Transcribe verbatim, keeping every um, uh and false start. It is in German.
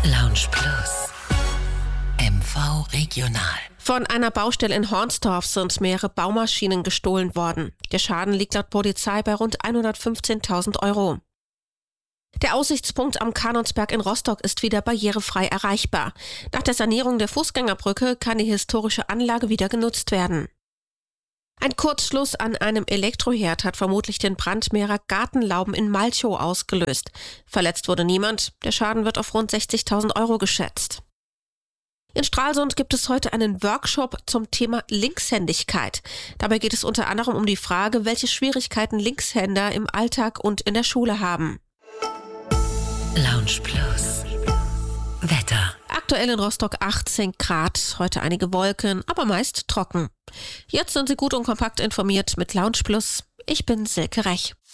Lounge Plus. M V Regional. Von einer Baustelle in Hornsdorf sind mehrere Baumaschinen gestohlen worden. Der Schaden liegt laut Polizei bei rund hundertfünfzehntausend Euro. Der Aussichtspunkt am Kanonsberg in Rostock ist wieder barrierefrei erreichbar. Nach der Sanierung der Fußgängerbrücke kann die historische Anlage wieder genutzt werden. Ein Kurzschluss an einem Elektroherd hat vermutlich den Brand mehrerer Gartenlauben in Malchow ausgelöst. Verletzt wurde niemand. Der Schaden wird auf rund sechzigtausend Euro geschätzt. In Stralsund gibt es heute einen Workshop zum Thema Linkshändigkeit. Dabei geht es unter anderem um die Frage, welche Schwierigkeiten Linkshänder im Alltag und in der Schule haben. Lounge Plus. Wetter. Aktuell in Rostock achtzehn Grad, heute einige Wolken, aber meist trocken. Jetzt sind Sie gut und kompakt informiert mit Lounge Plus. Ich bin Silke Rech.